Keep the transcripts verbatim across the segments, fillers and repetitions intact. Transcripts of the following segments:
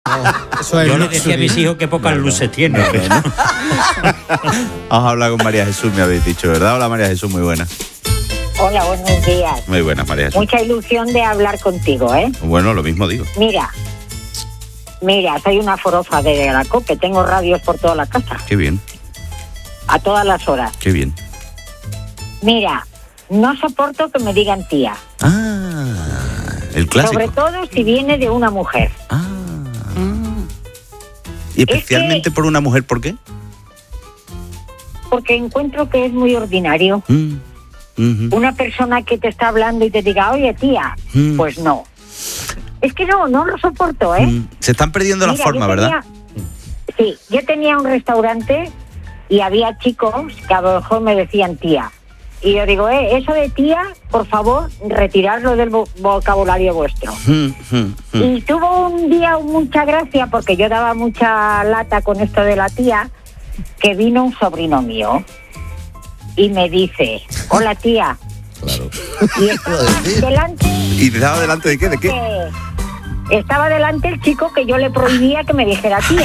Eso es Yo le luxury. decía a mis hijos que pocas luces tienen. Vamos a hablar con María Jesús, me habéis dicho, ¿verdad? Hola María Jesús, muy buena. Hola, buenos días. Muy buena, María Jesús. Mucha ilusión de hablar contigo, ¿eh? Bueno, lo mismo digo. Mira, mira, soy una forofa de la COPE, tengo radios por toda la casa, Qué bien, a todas las horas. qué bien. Mira, no soporto que me digan tía, Ah, el clásico. sobre todo si viene de una mujer. Ah. Y especialmente que- por una mujer, ¿por qué? Porque encuentro que es muy ordinario. Mm, ujú, Una persona que te está hablando y te diga, oye tía, Mm. pues no. Es que no, no lo soporto, ¿eh? mm. Se están perdiendo la Mira, forma, yo ¿verdad? tenía- Sí, yo tenía un restaurante y había chicos que a lo mejor me decían tía. Y yo digo, eh, eso de tía, por favor, retirarlo del vo- vocabulario vuestro. Mm, mm, mm. Y tuvo un día mucha gracia, porque yo daba mucha lata con esto de la tía, que vino un sobrino y me dice, hola tía. Claro. Y estaba delante, ¿Y te daba delante de qué? ¿De qué? que- estaba delante el chico que yo le prohibía que me dijera tía.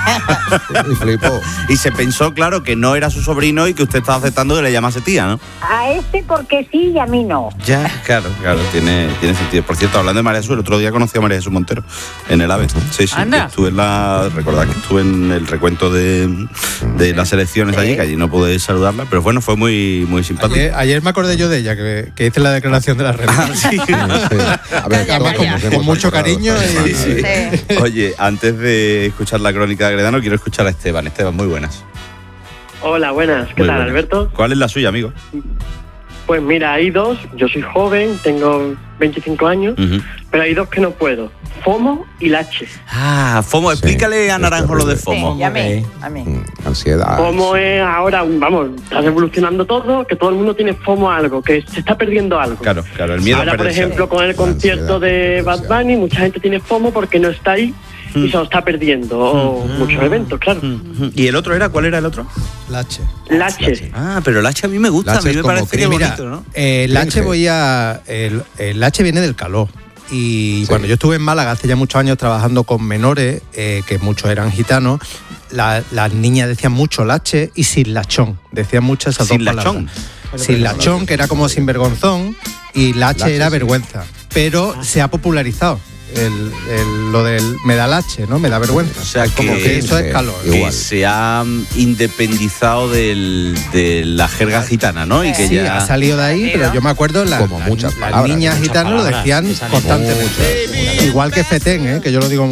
Y flipó. Y se pensó, claro, que no era su sobrino y que usted estaba aceptando que le llamase tía, ¿no? A este porque sí y a mí no. Ya, claro, claro, tiene, tiene sentido. Por cierto, hablando de María Jesús, el otro día conocí a María Jesús Montero en el AVE. Sí, sí, Anda. que estuve en la. Recordad que estuve en el recuento de, de las elecciones allí, que allí no pude saludarla, pero bueno, fue muy, muy simpático. Ayer, ayer me acordé yo de ella, que, que hice la declaración de la red. Ah, sí. Sí. A ver, Calla, todos calla. nos Con hemos mucho acordado cariño esta y- semana, ¿eh? Sí. Oye, antes de escuchar la crónica de Agredano, quiero escuchar a Esteban. Esteban, muy buenas. Hola, buenas. ¿Qué Muy tal, buenas. Alberto? ¿Cuál es la suya, amigo? Pues mira, hay dos. Yo soy joven, tengo veinticinco años, Ujú. pero hay dos que no puedo. FOMO y lache. Ah, FOMO, Sí, explícale a es Naranjo lo de terrible. FOMO. Sí, y a mí, a mí. Mm, Ansiedad. FOMO es ahora, vamos, está revolucionando todo, que todo el mundo tiene FOMO a algo, que se está perdiendo algo. Claro, claro, el miedo Ahora, a por perderse. ejemplo, con el concierto ansiedad, de la Bad Bunny, mucha gente tiene FOMO porque no está ahí y Mm. se lo está perdiendo. O muchos eventos, claro. Ujú. ¿Y el otro era? ¿Cuál era el otro? Lache. Lache. Ah, pero el H a mí me gusta, Lache a mí es me como parece que cream. Mira, bonito, ¿no? eh, el Cringe. H voy a. El, el H viene del calor. Y Sí. cuando yo estuve en Málaga hace ya muchos años trabajando con menores, eh, que muchos eran gitanos, la- las niñas decían mucho lache y sin lachón. Decían muchas esas Sin dos lachón. palabras. Sin lachón, que era como sinvergonzón, y lache, Lache, era sí. vergüenza. Pero se ha popularizado el, el- lo del me da lache, ¿no? Me da vergüenza. O sea, como que- que eso es sí, calor. igual. Que se ha mm, independizado del, de la jerga gitana, ¿no? Y que Sí, ya... ha salido de ahí, pero yo me acuerdo la- Como la- muchas las palabras, niñas muchas gitanas lo palabras decían que salen. constantemente. Muchas, muchas. Igual que fetén, ¿eh? Que yo lo digo